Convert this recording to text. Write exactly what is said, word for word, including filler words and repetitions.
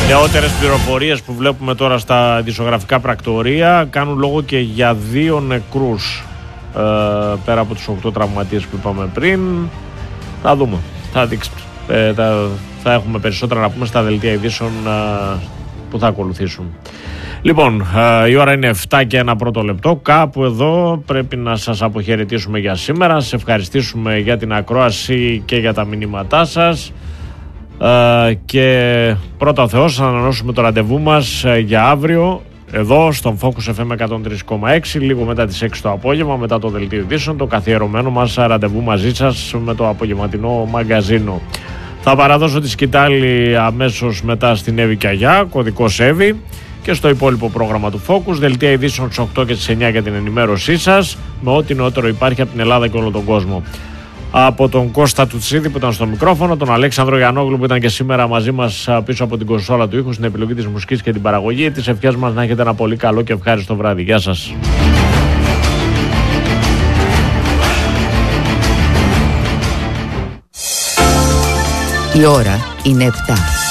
Νεότερες πληροφορίες που βλέπουμε τώρα στα ειδησιογραφικά πρακτορία κάνουν λόγο και για δύο νεκρούς ε, πέρα από τους οκτώ τραυματίες που είπαμε πριν. Θα δούμε, θα, δείξει, ε, θα, θα έχουμε περισσότερα να πούμε στα δελτία ειδήσεων ε, που θα ακολουθήσουν. Λοιπόν, ε, η ώρα είναι επτά και ένα πρώτο λεπτό. Κάπου εδώ πρέπει να σας αποχαιρετήσουμε για σήμερα. Σας ευχαριστήσουμε για την ακρόαση και για τα μηνύματά σας. Uh, και πρώτα ο Θεός θα ανανεώσουμε το ραντεβού μας uh, για αύριο εδώ στον Focus εφ εμ εκατόν τρία κόμμα έξι, λίγο μετά τις έξι το απόγευμα, μετά το δελτίο ειδήσεων, το καθιερωμένο μας ραντεβού μαζί σας με το απογευματινό μαγκαζίνο. Θα παραδώσω τη σκητάλη αμέσως μετά στην Εύη Κιαγιά, κωδικός Εύη, και στο υπόλοιπο πρόγραμμα του Focus, δελτία ειδήσεων στις οκτώ και στις εννιά για την ενημέρωσή σας με ό,τι νεότερο υπάρχει από την Ελλάδα και όλο τον κόσμο. Από τον Κώστα Τουτσίδη που ήταν στο μικρόφωνο, τον Αλέξανδρο Γιαννόγλου που ήταν και σήμερα μαζί μας πίσω από την κονσόλα του ήχου στην επιλογή της μουσικής και την παραγωγή. Τις ευχές μας να έχετε ένα πολύ καλό και ευχάριστο βράδυ. Γεια σας. Η ώρα είναι επτά.